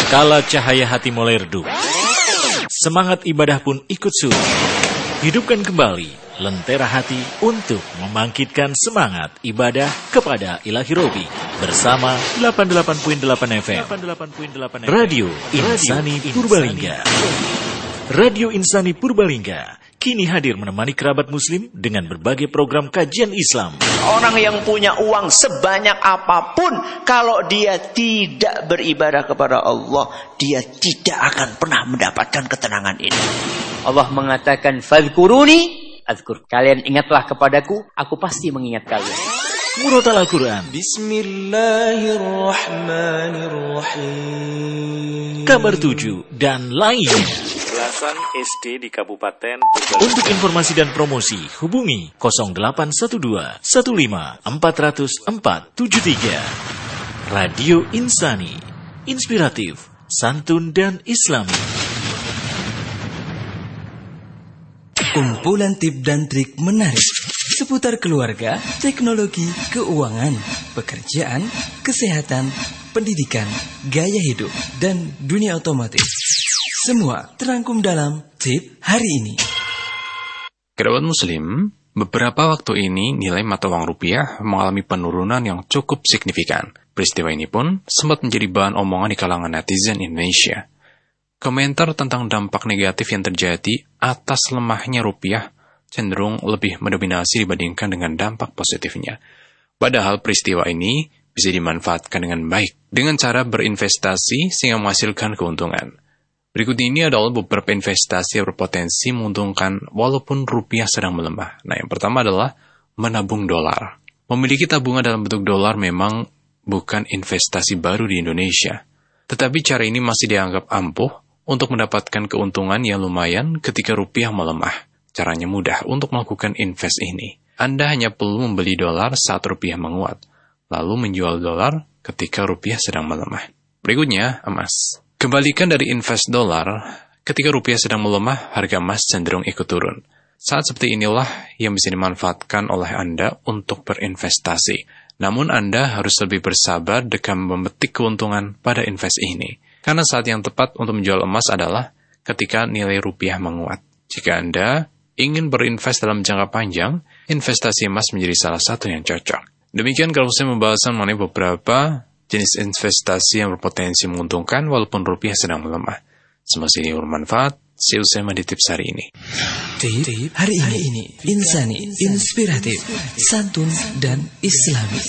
Kala cahaya hati mulai redup, semangat ibadah pun ikut surut. Hidupkan kembali lentera hati untuk membangkitkan semangat ibadah kepada Ilahi Robi bersama 88.8 FM Radio Insani Purbalingga. Radio Insani Purbalingga kini hadir menemani kerabat muslim dengan berbagai program kajian Islam. Orang yang punya uang sebanyak apapun, kalau dia tidak beribadah kepada Allah, dia tidak akan pernah mendapatkan ketenangan ini. Allah mengatakan, "Fadhkuruni azkur." Kalian ingatlah kepadaku, aku pasti mengingat kalian. Murotal Al-Quran, Bismillahirrahmanirrahim, Kabar 7 dan lainnya. Belasan SD di Kabupaten Untuk informasi dan promosi hubungi 0812 15 40473. Radio Insani, inspiratif, santun dan islami. kumpulan tip dan trik menarik seputar keluarga, teknologi, keuangan, pekerjaan, kesehatan, pendidikan, gaya hidup, dan dunia otomotif. Semua terangkum dalam tip hari ini. Kerabat muslim, beberapa waktu ini nilai mata uang rupiah mengalami penurunan yang cukup signifikan. Peristiwa ini pun sempat menjadi bahan omongan di kalangan netizen Indonesia. Komentar tentang dampak negatif yang terjadi atas lemahnya rupiah cenderung lebih mendominasi dibandingkan dengan dampak positifnya. Padahal peristiwa ini bisa dimanfaatkan dengan baik dengan cara berinvestasi sehingga menghasilkan keuntungan. Berikut ini adalah beberapa investasi yang berpotensi menguntungkan walaupun rupiah sedang melemah. Nah, yang pertama adalah menabung dolar. Memiliki tabungan dalam bentuk dolar memang bukan investasi baru di Indonesia. Tetapi cara ini masih dianggap ampuh untuk mendapatkan keuntungan yang lumayan ketika rupiah melemah. Caranya mudah untuk melakukan invest ini. Anda hanya perlu membeli dolar saat rupiah menguat, lalu menjual dolar ketika rupiah sedang melemah. Berikutnya, emas. Kembalikan dari invest dolar, ketika rupiah sedang melemah, harga emas cenderung ikut turun. Saat seperti inilah yang bisa dimanfaatkan oleh Anda untuk berinvestasi. Namun Anda harus lebih bersabar dengan memetik keuntungan pada invest ini. Karena saat yang tepat untuk menjual emas adalah ketika nilai rupiah menguat. Jika Anda ingin berinvest dalam jangka panjang, investasi emas menjadi salah satu yang cocok. Demikian kalau saya membahas mengenai beberapa jenis investasi yang berpotensi menguntungkan walaupun rupiah sedang melemah. Semoga ini bermanfaat. See you soon di tips hari ini. Tip hari ini insani, inspiratif, santun dan islami.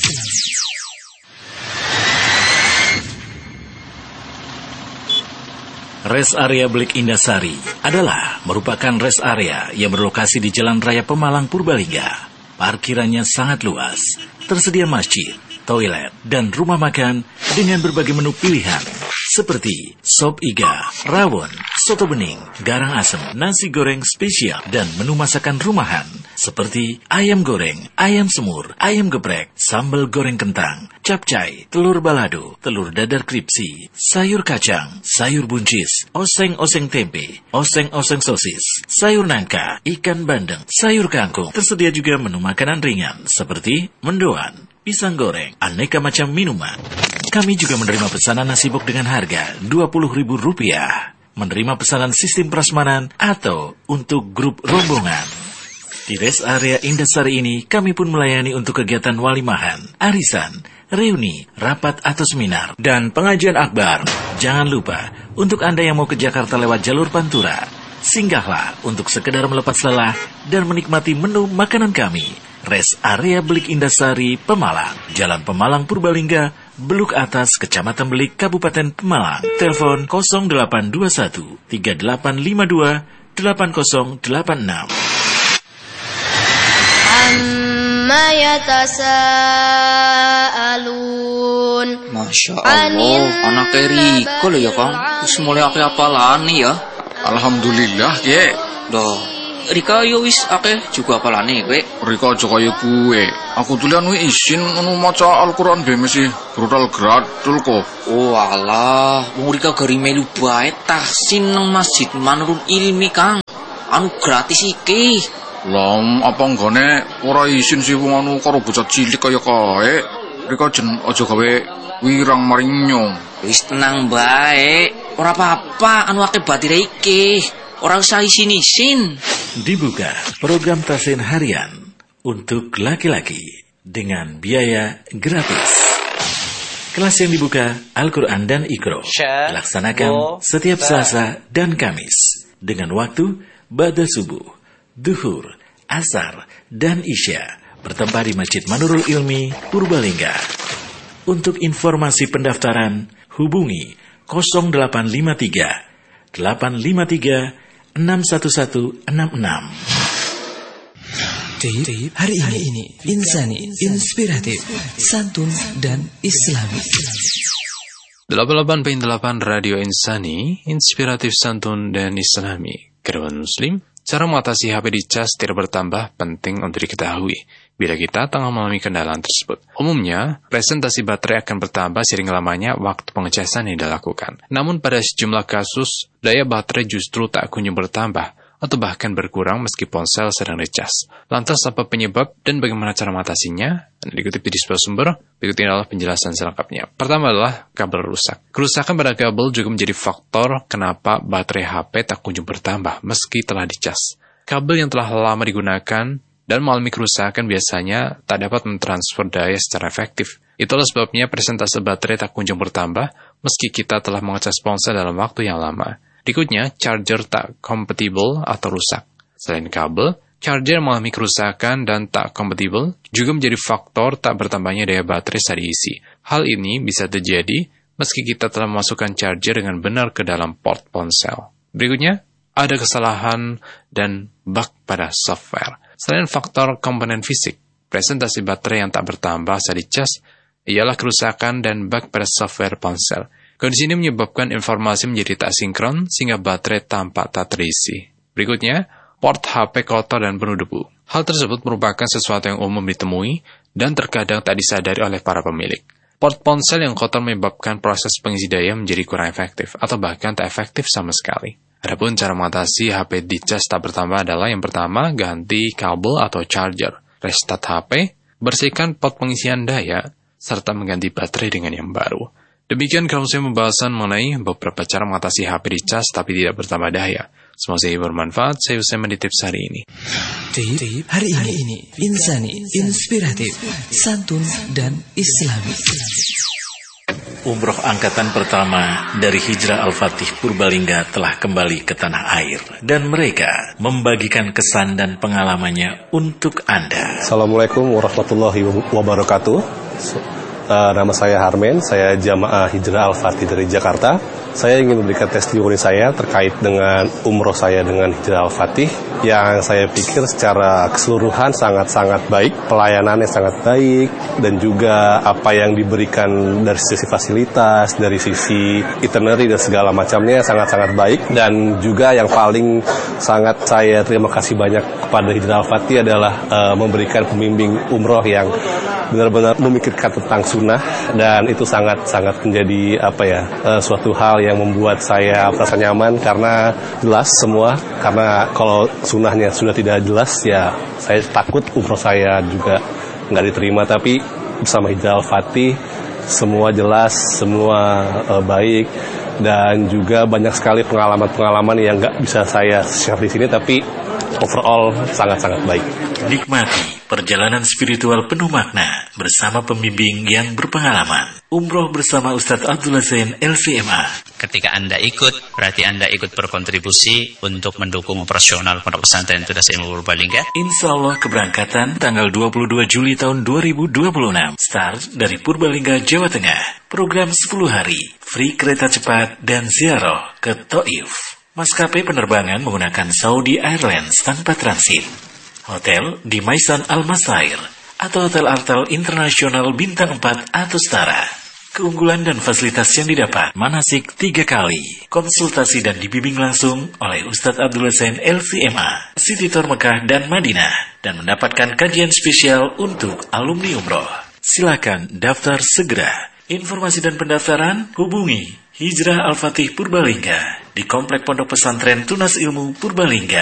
Rest Area Blik Indasari adalah merupakan rest area yang berlokasi di Jalan Raya Pemalang, Purbalingga. Parkirannya sangat luas, tersedia masjid, toilet, dan rumah makan dengan berbagai menu pilihan seperti sop iga, rawon, soto bening, garang asem, nasi goreng spesial, dan menu masakan rumahan seperti ayam goreng, ayam semur, ayam geprek, sambal goreng kentang, capcay, telur balado, telur dadar kripsi, sayur kacang, sayur buncis, oseng-oseng tempe, oseng-oseng sosis, sayur nangka, ikan bandeng, sayur kangkung. Tersedia juga menu makanan ringan seperti mendoan, pisang goreng, aneka macam minuman. Kami juga menerima pesanan nasi bok dengan harga Rp20.000. Menerima pesanan sistem prasmanan atau untuk grup rombongan. Di rest area Indasari ini, kami pun melayani untuk kegiatan walimahan, arisan, reuni, rapat atau seminar, dan pengajian akbar. Jangan lupa, untuk Anda yang mau ke Jakarta lewat jalur Pantura, singgahlah untuk sekedar melepas lelah dan menikmati menu makanan kami. Rest Area Belik Indasari, Pemalang, Jalan Pemalang Purbalingga, Beluk Atas, Kecamatan Belik, Kabupaten Pemalang. Telepon 0821 3852 8086. Amma yatasaalun. Masya Allah, anak Riko lho ya Kang. Wis mulai akeh apalane ya. Alhamdulillah, Ki. Loh, Rika yo wis akeh juga apalane kowe. Rika aja kaya kuwe. Aku tulian wi isin ngono maca Al-Qur'an be mesti brutal gratul kok. Oh alah, wong Rika gari melu bae tahsin nang Masjid Manurul Ilmi Kang. Anu gratis iki. Lah apa nggone ora isin sih wong anu karo bocah cilik kaya kae. Rika jen aja gawe wirang marinyo. Wis tenang bae. Ora apa-apa anu akeh batire iki. Ora usah isin-isin. Dibuka program Tasin Harian untuk laki-laki dengan biaya gratis. Kelas yang dibuka Al-Quran dan Iqra dilaksanakan setiap Selasa dan Kamis dengan waktu ba'da subuh, duhur, asar, dan isya bertempat di Masjid Manurul Ilmi Purbalingga. Untuk informasi pendaftaran hubungi 0853 853 61166. Tip hari ini insani, inspiratif, santun dan islami. 88.8 Radio Insani, inspiratif, santun dan islami. Kerabat muslim, cara mengatasi HP dicas tidak bertambah penting untuk diketahui bila kita tengah mengalami kendala tersebut. Umumnya, presentasi baterai akan bertambah seiring lamanya waktu pengecasan yang dilakukan. Namun pada sejumlah kasus, daya baterai justru tak kunjung bertambah atau bahkan berkurang meski ponsel sedang dicas. Lantas apa penyebab dan bagaimana cara mengatasinya? Dikutip di sebuah sumber, berikut ini adalah penjelasan selengkapnya. Pertama adalah kabel rusak. Kerusakan pada kabel juga menjadi faktor kenapa baterai HP tak kunjung bertambah meski telah dicas. Kabel yang telah lama digunakan dan mengalami kerusakan biasanya tak dapat mentransfer daya secara efektif. Itulah sebabnya persentase baterai tak kunjung bertambah meski kita telah mengecas ponsel dalam waktu yang lama. Berikutnya, charger tak kompatibel atau rusak. Selain kabel, charger mengalami kerusakan dan tak kompatibel juga menjadi faktor tak bertambahnya daya baterai saat diisi. Hal ini bisa terjadi meski kita telah memasukkan charger dengan benar ke dalam port ponsel. Berikutnya, ada kesalahan dan bug pada software. Selain faktor komponen fisik, presentasi baterai yang tak bertambah saat dicas ialah kerusakan dan bug pada software ponsel. Kondisi ini menyebabkan informasi menjadi tak sinkron sehingga baterai tampak tak terisi. Berikutnya, port HP kotor dan penuh debu. Hal tersebut merupakan sesuatu yang umum ditemui dan terkadang tak disadari oleh para pemilik. Port ponsel yang kotor menyebabkan proses pengisi daya menjadi kurang efektif atau bahkan tak efektif sama sekali. Adapun cara mengatasi HP dicas tak bertambah adalah yang pertama, ganti kabel atau charger, restart HP, bersihkan port pengisian daya, serta mengganti baterai dengan yang baru. Demikian klausul pembahasan mengenai beberapa cara mengatasi HP dicas tapi tidak bertambah daya. Semoga bermanfaat. Saya Utsaiman di tips hari ini. Tip hari ini insani, inspiratif, santun dan islami. Umroh angkatan pertama dari Hijrah Al-Fatih Purbalingga telah kembali ke tanah air dan mereka membagikan kesan dan pengalamannya untuk Anda. Assalamualaikum warahmatullahi wabarakatuh. Nama saya Harmen, saya jamaah Hijrah Al-Fatih dari Jakarta. Saya ingin memberikan testimoni saya terkait dengan umroh saya dengan Hijrah Al-Fatih yang saya pikir secara keseluruhan sangat-sangat baik, pelayanannya sangat baik, dan juga apa yang diberikan dari sisi fasilitas, dari sisi itinerary dan segala macamnya sangat-sangat baik. Dan juga yang paling sangat saya terima kasih banyak kepada Hijrah Al-Fatih adalah memberikan pembimbing umroh yang benar-benar memikirkan tentang sunnah, dan itu sangat-sangat menjadi suatu hal yang membuat saya merasa nyaman karena jelas semua. Karena kalau sunnahnya sudah tidak jelas, ya saya takut umroh saya juga nggak diterima. Tapi bersama Hijrah Al-Fatih semua jelas, semua baik, dan juga banyak sekali pengalaman-pengalaman yang nggak bisa saya share di sini, tapi overall sangat-sangat baik. Nikmati perjalanan spiritual penuh makna bersama pembimbing yang berpengalaman. Umroh bersama Ustadz Abdullah Zain LCMA. Ketika Anda ikut, berarti Anda ikut berkontribusi untuk mendukung operasional Pondok Pesantren Tunas Ilmu Purbalingga. Insya Allah keberangkatan tanggal 22 Juli tahun 2026. Start dari Purbalingga, Jawa Tengah. Program 10 hari, free kereta cepat dan ziarah ke Taif. Maskapai penerbangan menggunakan Saudi Airlines tanpa transit. Hotel di Maisan Al-Masair atau Hotel Artel Internasional Bintang 4 atau setara. Keunggulan dan fasilitas yang didapat: manasik 3 kali, konsultasi dan dibimbing langsung oleh Ustadz Abdullah Zain LCMA, City Tour Mekah dan Madinah, dan mendapatkan kajian spesial untuk alumni umroh. Silakan daftar segera. Informasi dan pendaftaran hubungi Hijrah Al-Fatih Purbalingga di Komplek Pondok Pesantren Tunas Ilmu Purbalingga.